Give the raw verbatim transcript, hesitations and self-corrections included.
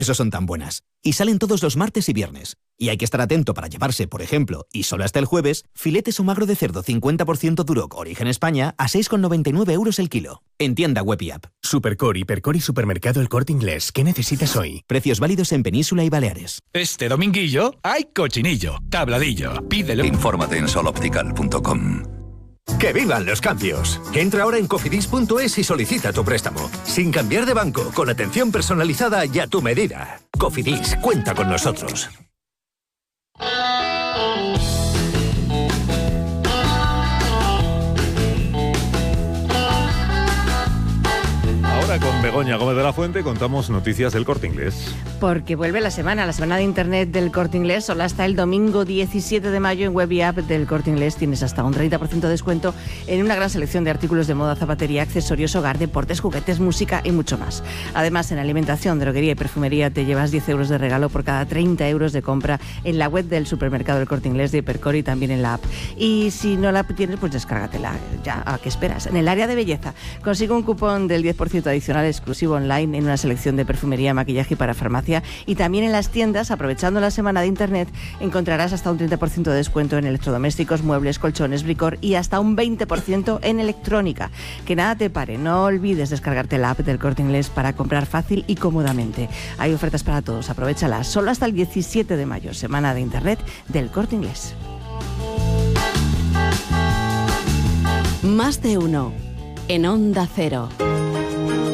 eso son tan buenas. Y salen todos los martes y viernes. Y hay que estar atento para llevarse, por ejemplo, y solo hasta el jueves, filetes o magro de cerdo cincuenta por ciento Duroc Origen España a seis con noventa y nueve euros el kilo. En tienda web y app. Supercore, Hipercore y Supermercado El Corte Inglés. ¿Qué necesitas hoy? Precios válidos en Península y Baleares. Este dominguillo hay cochinillo, tabladillo. Pídelo. Infórmate en sol optical punto com. ¡Que vivan los cambios! Entra ahora en cofidis punto es y solicita tu préstamo. Sin cambiar de banco, con atención personalizada y a tu medida. Cofidis, cuenta con nosotros. Ahora con Begoña Gómez de la Fuente contamos noticias del Corte Inglés. Porque vuelve la semana, la semana de Internet del Corte Inglés. Solo hasta el domingo diecisiete de mayo en web y app del Corte Inglés tienes hasta un treinta por ciento de descuento en una gran selección de artículos de moda, zapatería, accesorios, hogar, deportes, juguetes, música y mucho más. Además, en alimentación, droguería y perfumería te llevas diez euros de regalo por cada treinta euros de compra en la web del supermercado del Corte Inglés de Hipercore y también en la app. Y si no la tienes, pues descárgatela. Ya, ¿a qué esperas? En el área de belleza, consigue un cupón del diez por ciento adicional exclusivo online en una selección de perfumería, maquillaje y para farmacia, y también en las tiendas, aprovechando la semana de Internet, encontrarás hasta un treinta por ciento de descuento en electrodomésticos, muebles, colchones, bricor y hasta un veinte por ciento en electrónica. Que nada te pare, no olvides descargarte la app del Corte Inglés para comprar fácil y cómodamente. Hay ofertas para todos, aprovéchalas, solo hasta el diecisiete de mayo, semana de Internet del Corte Inglés. Más de uno en Onda Cero.